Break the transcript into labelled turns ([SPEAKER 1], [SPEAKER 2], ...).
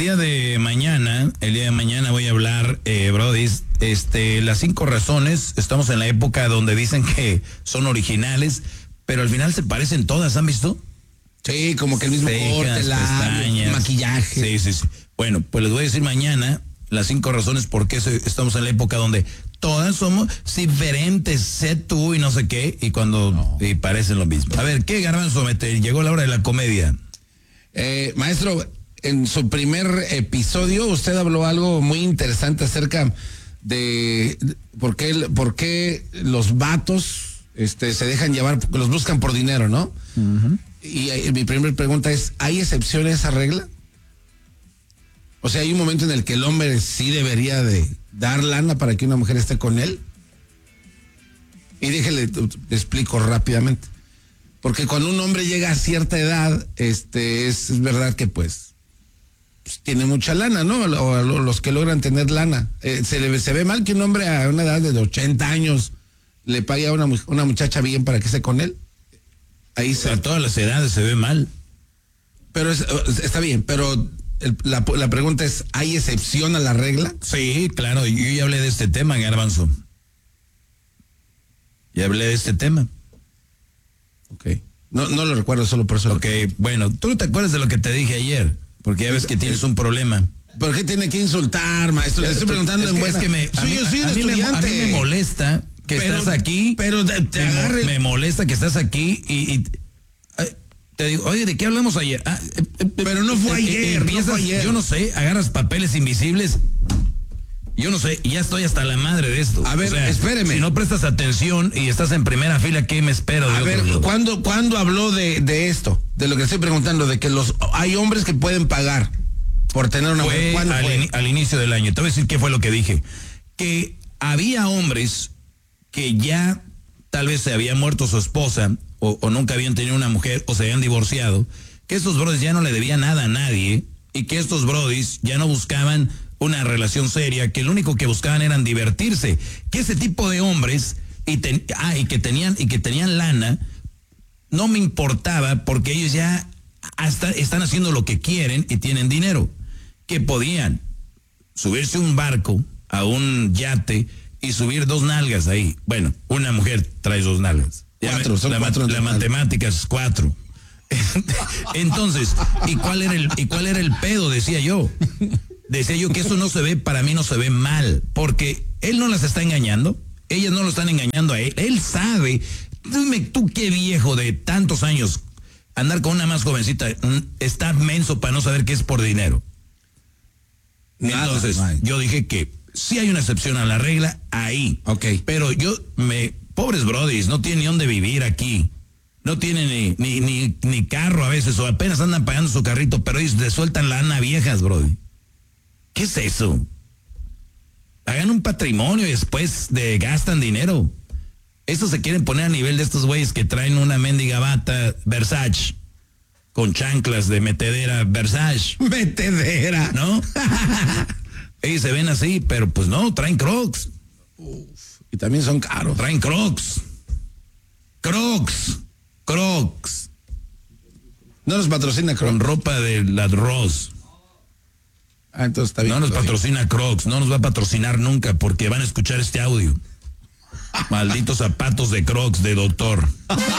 [SPEAKER 1] día de mañana voy a hablar, Brody, las 5 razones. Estamos en la época donde dicen que son originales, pero al final se parecen todas, ¿han visto?
[SPEAKER 2] Sí, como que el mismo corte, pestañas, maquillaje.
[SPEAKER 1] Sí. Bueno, pues les voy a decir mañana las 5 razones por qué estamos en la época donde todas somos diferentes, sé tú y no sé qué, y parecen lo mismo. A ver, ¿qué, Garbanzo? Llegó la hora de la comedia.
[SPEAKER 2] Maestro, en su primer episodio usted habló algo muy interesante acerca de por qué los vatos se dejan llevar, porque los buscan por dinero, ¿no? Uh-huh. Y mi primera pregunta es, ¿hay excepción a esa regla? O sea, ¿hay un momento en el que el hombre sí debería de dar lana para que una mujer esté con él? Y déjele, te explico rápidamente. Porque cuando un hombre llega a cierta edad, es verdad que pues tiene mucha lana, ¿no? O los que logran tener lana. Se ve mal que un hombre a una edad de 80 años le pague a una muchacha bien para que esté con él.
[SPEAKER 1] A todas las edades se ve mal.
[SPEAKER 2] Pero está bien, pero la pregunta es, ¿hay excepción a la regla?
[SPEAKER 1] Sí, claro, yo ya hablé de este tema, Garbanzo. Ya hablé de este tema.
[SPEAKER 2] Ok. No lo recuerdo, solo por eso.
[SPEAKER 1] Ok, bueno, tú no te acuerdas de lo que te dije ayer, porque ya ves que tienes un problema.
[SPEAKER 2] ¿Por qué tiene que insultar, maestro? Le estoy preguntando en buena.
[SPEAKER 1] Es que yo soy un estudiante. A mí me molesta que estás aquí.
[SPEAKER 2] Pero te agarre.
[SPEAKER 1] Me molesta que estás aquí y te digo, oye, ¿de qué hablamos ayer?
[SPEAKER 2] Pero no fue ayer,
[SPEAKER 1] no fue ayer. Yo no sé, agarras papeles invisibles. Yo no sé, y ya estoy hasta la madre de esto.
[SPEAKER 2] A ver, espéreme.
[SPEAKER 1] Si no prestas atención y estás en primera fila, ¿qué me espero?
[SPEAKER 2] A ver, ¿cuándo habló de esto? De lo que estoy preguntando, de que hay hombres que pueden pagar por tener una mujer.
[SPEAKER 1] ¿Cuándo fue? Al inicio del año. Te voy a decir qué fue lo que dije. Que había hombres que ya tal vez se había muerto su esposa o nunca habían tenido una mujer o se habían divorciado, que estos brodis ya no le debían nada a nadie y que estos brodis ya no buscaban una relación seria, que lo único que buscaban eran divertirse, que ese tipo de hombres y que tenían lana, no me importaba porque ellos ya hasta están haciendo lo que quieren y tienen dinero, que podían subirse a un barco, a un yate y subir 2 nalgas ahí. Bueno, una mujer trae 2 nalgas. La matemática es 4. Entonces, ¿y cuál era el pedo? Decía yo que eso no se ve, para mí no se ve mal, porque él no las está engañando, ellas no lo están engañando a él sabe. Dime tú, qué viejo de tantos años andar con una más jovencita está menso para no saber que es por dinero. Entonces, yo dije que sí hay una excepción a la regla ahí.
[SPEAKER 2] Ok.
[SPEAKER 1] Pero pobres brodis, no tienen ni dónde vivir aquí. No tienen ni carro a veces, o apenas andan pagando su carrito, pero ellos le sueltan lana a viejas, brody. ¿Qué es eso? Hagan un patrimonio y después gastan dinero. Estos se quieren poner a nivel de estos güeyes que traen una mendiga bata Versace con chanclas de metedera Versace.
[SPEAKER 2] Metedera,
[SPEAKER 1] ¿no? Ellos se ven así, pero pues no, traen Crocs.
[SPEAKER 2] Y también son caros.
[SPEAKER 1] Traen Crocs.
[SPEAKER 2] No nos patrocina Crocs.
[SPEAKER 1] Con ropa de la Ross.
[SPEAKER 2] Entonces está bien.
[SPEAKER 1] No nos patrocina Crocs, no nos va a patrocinar nunca porque van a escuchar este audio. Malditos zapatos de Crocs de doctor.